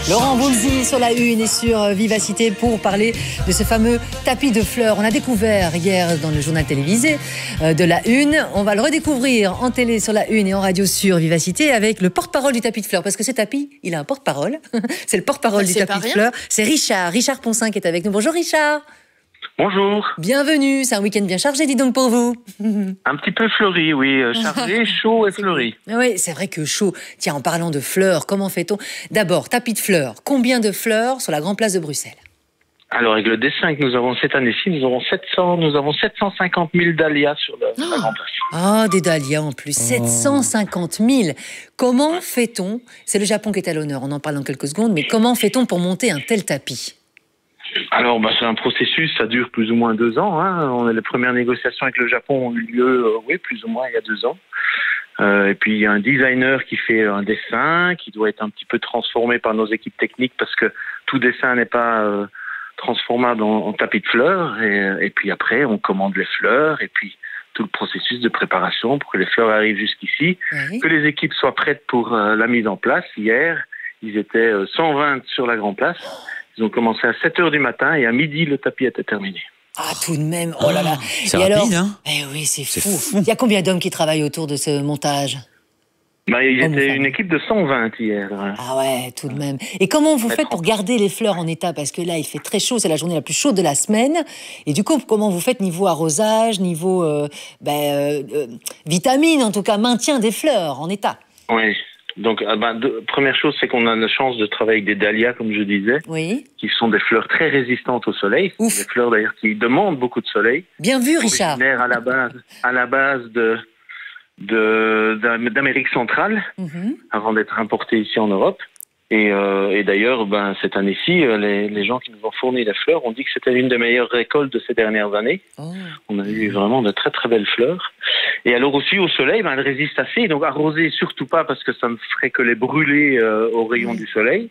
Laurent Voulzy sur la Une et sur Vivacité pour parler de ce fameux tapis de fleurs. On a découvert hier dans le journal télévisé de la Une. On va le redécouvrir en télé sur la Une et en radio sur Vivacité avec le porte-parole du tapis de fleurs. Parce que ce tapis, il a un porte-parole. C'est le porte-parole du tapis de fleurs. C'est Richard Poncin qui est avec nous. Bonjour Richard. Bonjour. Bienvenue, c'est un week-end bien chargé, dis donc pour vous. Un petit peu fleuri, oui, chargé, chaud et fleuri. Oui, c'est vrai que chaud. Tiens, en parlant de fleurs, comment fait-on? D'abord, tapis de fleurs. Combien de fleurs sur la Grande Place de Bruxelles? Alors, avec le dessin que nous avons cette année-ci, nous avons 750 000 dahlias sur la Grande Place. Ah, des dahlias en plus, 750 000. Comment fait-on? C'est le Japon qui est à l'honneur, on en parle dans quelques secondes, mais comment fait-on pour monter un tel tapis? Alors, c'est un processus, ça dure plus ou moins 2 ans. Les premières négociations avec le Japon ont eu lieu, plus ou moins il y a 2 ans. Et puis, il y a un designer qui fait un dessin qui doit être un petit peu transformé par nos équipes techniques parce que tout dessin n'est pas transformable en tapis de fleurs. Et puis après, on commande les fleurs et puis tout le processus de préparation pour que les fleurs arrivent jusqu'ici, que les équipes soient prêtes pour la mise en place. Hier, ils étaient 120 sur la Grande Place. Ils ont commencé à 7h du matin et à midi, le tapis était terminé. Ah, tout de même, oh là là. C'est et rapide, alors, hein? oui, c'est fou. Il y a combien d'hommes qui travaillent autour de ce montage? Ils étaient une équipe de 120 hier. Ah ouais, tout de même. Et comment vous faites pour garder les fleurs en état? Parce que là, il fait très chaud, c'est la journée la plus chaude de la semaine. Et du coup, comment vous faites niveau arrosage, niveau vitamines, en tout cas, maintien des fleurs en état? Oui. Donc, première chose, c'est qu'on a la chance de travailler avec des dahlias, comme je disais, qui sont des fleurs très résistantes au soleil. Des fleurs, d'ailleurs, qui demandent beaucoup de soleil. Bien vu, Richard. Originaires à la base d'Amérique centrale, avant d'être importées ici en Europe. Et d'ailleurs, cette année-ci, les gens qui nous ont fourni les fleurs ont dit que c'était l'une des meilleures récoltes de ces dernières années. On a eu vraiment de très très belles fleurs. Et alors aussi au soleil, elles résistent assez. Donc arroser surtout pas parce que ça ne ferait que les brûler aux rayons du soleil.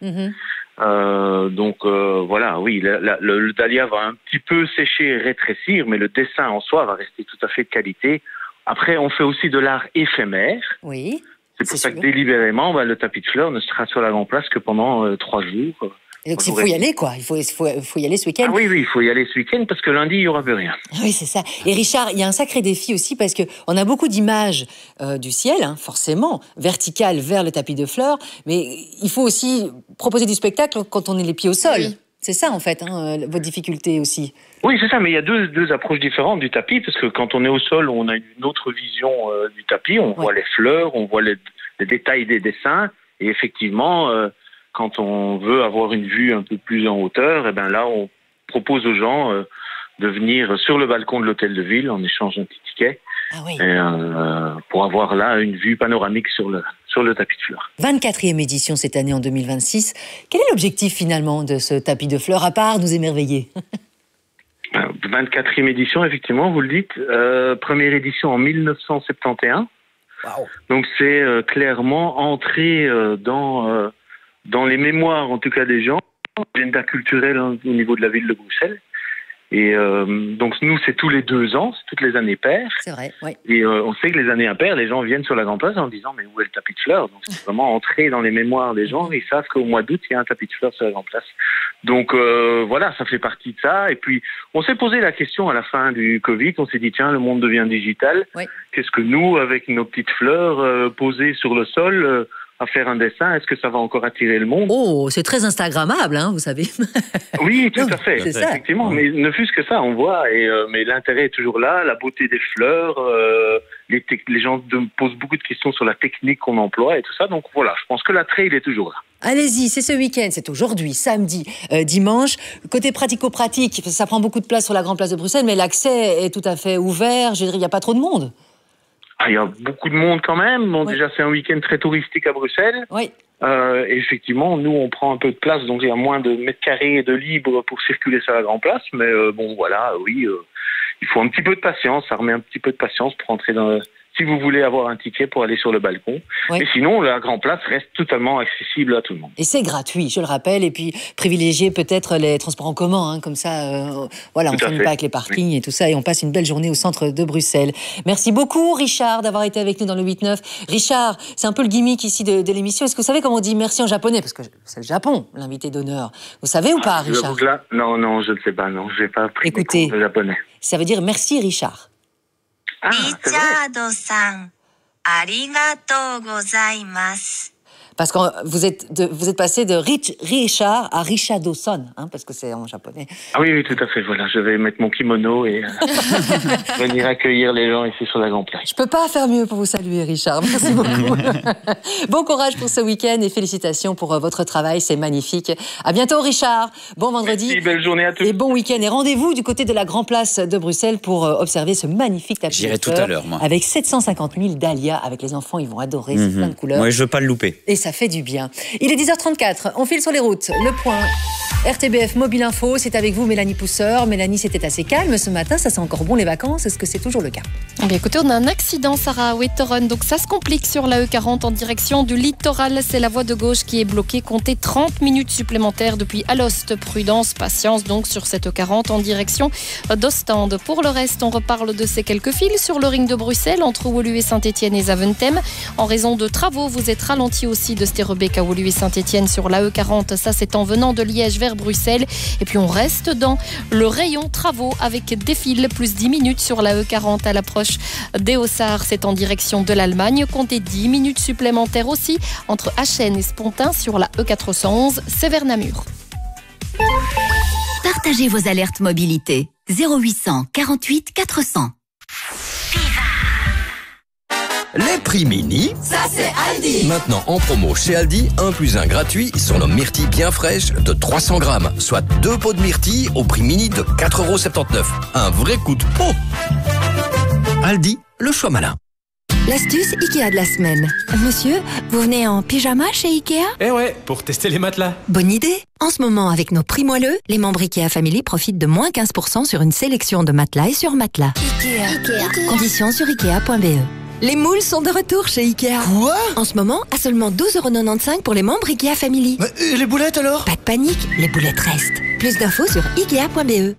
Voilà, oui, le dahlia va un petit peu sécher et rétrécir, mais le dessin en soi va rester tout à fait de qualité. Après, on fait aussi de l'art éphémère. Oui. C'est pour ça que délibérément, le tapis de fleurs ne sera sur la Grande Place que pendant 3 jours. Et donc il faut y aller, quoi. Il faut y aller ce week-end. Ah oui, il faut y aller ce week-end parce que lundi, il n'y aura plus rien. Oui, c'est ça. Et Richard, il y a un sacré défi aussi parce qu'on a beaucoup d'images du ciel, forcément, verticales vers le tapis de fleurs, mais il faut aussi proposer du spectacle quand on est les pieds au sol. Oui. C'est ça, en fait, votre difficulté aussi. Oui, c'est ça, mais il y a deux approches différentes du tapis, parce que quand on est au sol, on a une autre vision du tapis, on voit les fleurs, on voit les détails des dessins, et effectivement, quand on veut avoir une vue un peu plus en hauteur, et là, on propose aux gens de venir sur le balcon de l'hôtel de ville en échange d'un petit ticket, pour avoir là une vue panoramique sur le tapis de fleurs. 24e édition cette année en 2026. Quel est l'objectif finalement de ce tapis de fleurs, à part nous émerveiller? 24e édition, effectivement, vous le dites. Première édition en 1971. Wow. Donc c'est clairement entré dans les mémoires, en tout cas des gens, l'agenda culturel au niveau de la ville de Bruxelles. Et donc nous, c'est tous les 2 ans, c'est toutes les années paires. C'est vrai, oui. Et on sait que les années impaires, les gens viennent sur la Grande Place en disant mais où est le tapis de fleurs? Donc c'est vraiment entré dans les mémoires des gens. Ils savent qu'au mois d'août, il y a un tapis de fleurs sur la Grande Place. Donc voilà, ça fait partie de ça. Et puis on s'est posé la question à la fin du Covid. On s'est dit tiens, le monde devient digital. Oui. Qu'est-ce que nous, avec nos petites fleurs posées sur le sol, à faire un dessin, est-ce que ça va encore attirer le monde? Oh, c'est très instagrammable, vous savez. Oui, tout à fait. C'est ça. Effectivement, mais ne fût-ce que ça, on voit. Mais l'intérêt est toujours là, la beauté des fleurs. Les gens me posent beaucoup de questions sur la technique qu'on emploie et tout ça. Donc voilà, je pense que l'attrait, il est toujours là. Allez-y, c'est ce week-end, c'est aujourd'hui, samedi, dimanche. Côté pratico-pratique, ça prend beaucoup de place sur la Grande Place de Bruxelles, mais l'accès est tout à fait ouvert. Je veux dire, il n'y a pas trop de monde. Il y a beaucoup de monde quand même. Bon, déjà, c'est un week-end très touristique à Bruxelles. Oui. Et effectivement, nous, on prend un peu de place, donc il y a moins de mètres carrés de libre pour circuler sur la Grande Place. Mais il faut un petit peu de patience. Ça remet un petit peu de patience pour entrer si vous voulez avoir un ticket pour aller sur le balcon. Oui. Mais sinon, la Grand Place reste totalement accessible à tout le monde. Et c'est gratuit, je le rappelle. Et puis, privilégier peut-être les transports en commun. Comme ça, voilà, on ne s'ennuie pas avec les parkings et tout ça. Et on passe une belle journée au centre de Bruxelles. Merci beaucoup, Richard, d'avoir été avec nous dans le 8-9. Richard, c'est un peu le gimmick ici de l'émission. Est-ce que vous savez comment on dit merci en japonais? Parce que c'est le Japon, l'invité d'honneur. Vous savez ou pas, Richard? Non, je ne sais pas. Non, je n'ai pas pris des cours de japonais. Ça veut dire merci, Richard. Ah, c'est vrai. Richard-san, arigatou gozaimasu. Parce que vous êtes passé de Richard à Richard-Dawson, parce que c'est en japonais. Ah oui, tout à fait. Voilà, je vais mettre mon kimono et venir accueillir les gens ici sur la Grand Place. Je peux pas faire mieux pour vous saluer, Richard. Merci beaucoup. Bon courage pour ce week-end et félicitations pour votre travail, c'est magnifique. À bientôt, Richard. Bon vendredi. Merci, belle journée à tous. Et bon week-end. Et rendez-vous du côté de la Grand Place de Bruxelles pour observer ce magnifique tapis. J'irai tout à l'heure, moi. Avec 750 000 dahlias, avec les enfants, ils vont adorer, c'est plein de couleurs. Moi, je veux pas le louper. Et ça fait du bien. Il est 10h34, on file sur les routes. Le point. RTBF Mobile Info, c'est avec vous Mélanie Pousseur. Mélanie, c'était assez calme ce matin, ça sent encore bon les vacances. Est-ce que c'est toujours le cas? Eh bien, écoutez, on a un accident, Sarah, à Wetteren, donc ça se complique sur la E40 en direction du littoral. C'est la voie de gauche qui est bloquée. Comptez 30 minutes supplémentaires depuis Alost. Prudence, patience donc sur cette E40 en direction d'Ostende. Pour le reste, on reparle de ces quelques fils sur le ring de Bruxelles entre Woluwe et Saint-Etienne et Zaventem. En raison de travaux, vous êtes ralenti aussi de Sterrebeek à Woluwe et Saint-Etienne sur la E40. Ça, c'est en venant de Liège vers Bruxelles. Et puis, on reste dans le rayon travaux avec des fils, plus 10 minutes sur la E40 à l'approche des Haussards. C'est en direction de l'Allemagne. Comptez 10 minutes supplémentaires aussi entre Achen et Spontin sur la E411 Sévère-Namur. Partagez vos alertes mobilité. 0800 48 400. Les prix mini, Ça, c'est Aldi. maintenant en promo chez Aldi, 1 + 1 gratuit sur nos myrtilles bien fraîches de 300 grammes, soit 2 pots de myrtilles au prix mini de 4,79 €. Un vrai coup de pot. Aldi, le choix malin. L'astuce Ikea de la semaine. Monsieur, vous venez en pyjama chez Ikea? Eh ouais, pour tester les matelas. Bonne idée. En ce moment, avec nos prix moelleux, les membres Ikea Family profitent de moins 15% sur une sélection de matelas et sur matelas. Ikea. Conditions sur ikea.be. Les moules sont de retour chez Ikea. Quoi? En ce moment, à seulement 12,95 € pour les membres Ikea Family. Et les boulettes alors? Pas de panique, les boulettes restent. Plus d'infos sur ikea.be.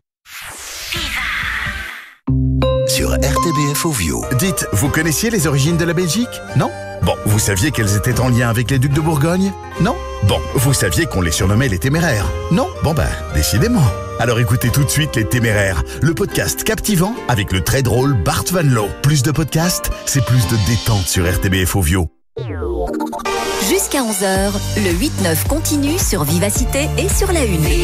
Sur RTBF Ovio. Dites, vous connaissiez les origines de la Belgique? Non? Bon, vous saviez qu'elles étaient en lien avec les ducs de Bourgogne? Non? Bon, vous saviez qu'on les surnommait les Téméraires? Non? Bon décidément. Alors écoutez tout de suite Les Téméraires, le podcast captivant avec le très drôle Bart Van Loo. Plus de podcasts, c'est plus de détente sur RTBF Ovio. Jusqu'à 11h, le 8-9 continue sur Vivacité et sur la Une.